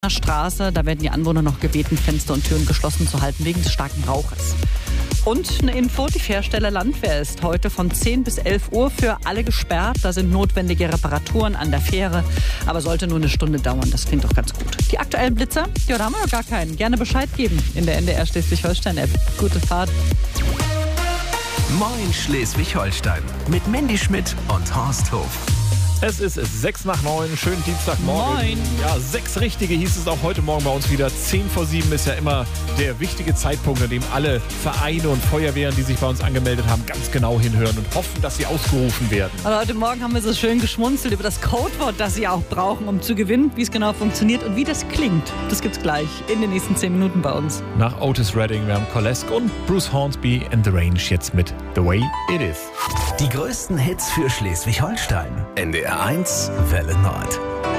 Straße. Da werden die Anwohner noch gebeten, Fenster und Türen geschlossen zu halten wegen des starken Rauches. Und eine Info, die Fährstelle Landwehr ist heute von 10 bis 11 Uhr für alle gesperrt. Da sind notwendige Reparaturen an der Fähre, aber sollte nur eine Stunde dauern. Das klingt doch ganz gut. Die aktuellen Blitzer? Ja, da haben wir noch gar keinen. Gerne Bescheid geben in der NDR Schleswig-Holstein-App. Gute Fahrt. Moin Schleswig-Holstein mit Mandy Schmidt und Horst Hof. Es ist 6:06, schönen Dienstagmorgen. Moin. Ja, 6 Richtige hieß es auch heute Morgen bei uns wieder. 6:50 ist ja immer der wichtige Zeitpunkt, an dem alle Vereine und Feuerwehren, die sich bei uns angemeldet haben, ganz genau hinhören und hoffen, dass sie ausgerufen werden. Aber heute Morgen haben wir so schön geschmunzelt über das Codewort, das Sie auch brauchen, um zu gewinnen, wie es genau funktioniert und wie das klingt. Das gibt's gleich in den nächsten 10 Minuten bei uns. Nach Otis Redding, wir haben Kolesk und Bruce Hornsby and The Range jetzt mit The Way It Is. Die größten Hits für Schleswig-Holstein. NDR 1, Welle Nord.